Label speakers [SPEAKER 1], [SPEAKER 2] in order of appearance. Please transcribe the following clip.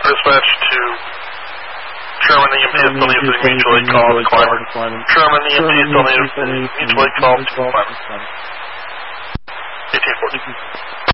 [SPEAKER 1] dispatch to Sherman, the EMT still needs to mutual aid call to Climber. Sherman, the EMT still needs mutual aid call to Climber. 1814.